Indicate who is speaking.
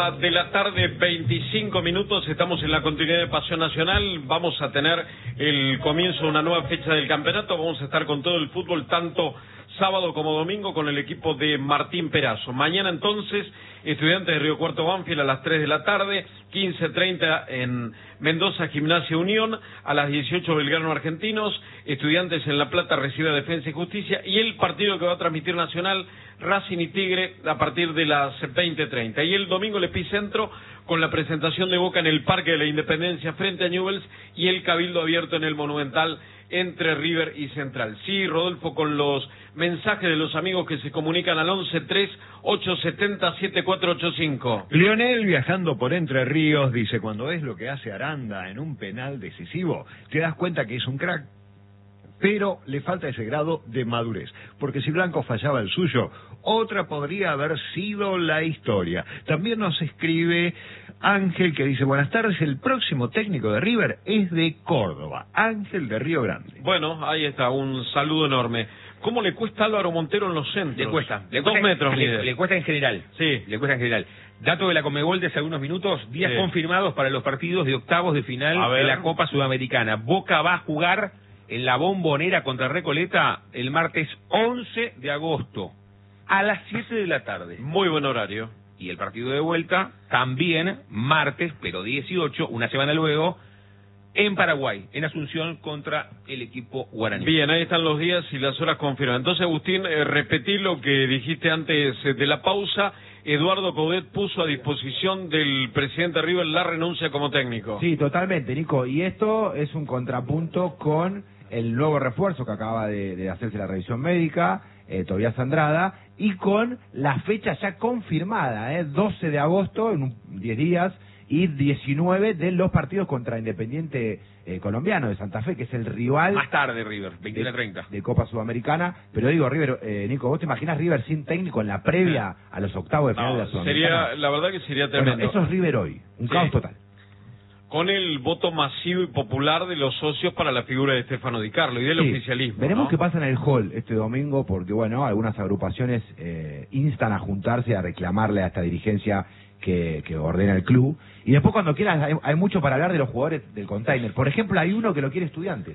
Speaker 1: de la tarde, 25 minutos, estamos en la continuidad de Pasión Nacional, vamos a tener el comienzo de una nueva fecha del campeonato, vamos a estar con todo el fútbol, tanto sábado como domingo, con el equipo de Martín Perazo. Mañana entonces, Estudiantes de Río Cuarto Banfield a las 3 de la tarde, 15:30 en Mendoza, Gimnasia Unión, a las 18 Belgrano Argentinos, Estudiantes en La Plata recibe a Defensa y Justicia, y el partido que va a transmitir Nacional, Racing y Tigre, a partir de las 20:30. Y el domingo el epicentro con la presentación de Boca en el Parque de la Independencia frente a Newell's y el Cabildo Abierto en el Monumental entre River y Central. Sí, Rodolfo, con los mensajes de los amigos que se comunican al 11-3-870-7485.
Speaker 2: Lionel, viajando por Entre Ríos, dice: cuando ves lo que hace Aranda en un penal decisivo, te das cuenta que es un crack, pero le falta ese grado de madurez, porque si Blanco fallaba el suyo, otra podría haber sido la historia. También nos escribe Ángel, que dice: buenas tardes, el próximo técnico de River es de Córdoba, Ángel de Río Grande.
Speaker 1: Bueno, ahí está, un saludo enorme. ¿Cómo le cuesta a Álvaro Montero en los centros?
Speaker 3: Le cuesta
Speaker 1: 2 metros,
Speaker 3: le cuesta en general.
Speaker 1: Sí.
Speaker 3: Le cuesta en general. Dato de la Conmebol de hace algunos minutos, días confirmados para los partidos de octavos de final de la Copa Sudamericana. Boca va a jugar en la Bombonera contra Recoleta el martes 11 de agosto a las 7 de la tarde.
Speaker 1: Muy buen horario.
Speaker 3: Y el partido de vuelta también martes, pero 18, una semana luego, en Paraguay, en Asunción contra el equipo guaraní.
Speaker 1: Bien, ahí están los días y las horas confirmadas. Entonces, Agustín, repetí lo que dijiste antes de la pausa. Eduardo Coudet puso a disposición del presidente River la renuncia como técnico.
Speaker 4: Sí, totalmente, Nico. Y esto es un contrapunto con el nuevo refuerzo que acaba de hacerse la revisión médica, Tobías Andrada, y con la fecha ya confirmada, 12 de agosto, en 10 días, y 19 de los partidos contra Independiente colombiano de Santa Fe, que es el rival
Speaker 3: más tarde River, 21:30
Speaker 4: de Copa Sudamericana. Pero digo, River, Nico, ¿vos te imaginas River sin técnico en la previa a los octavos de final de la Sudamericana?
Speaker 1: La verdad que sería tremendo.
Speaker 4: Bueno, eso es River hoy, un caos total.
Speaker 1: Con el voto masivo y popular de los socios para la figura de Stefano Di Carlo y del oficialismo.
Speaker 4: Veremos qué pasa en el hall este domingo, porque bueno, algunas agrupaciones instan a juntarse, a reclamarle a esta dirigencia que ordena el club. Y después, cuando quieras, hay mucho para hablar de los jugadores del container. Por ejemplo, hay uno que lo quiere Estudiantes.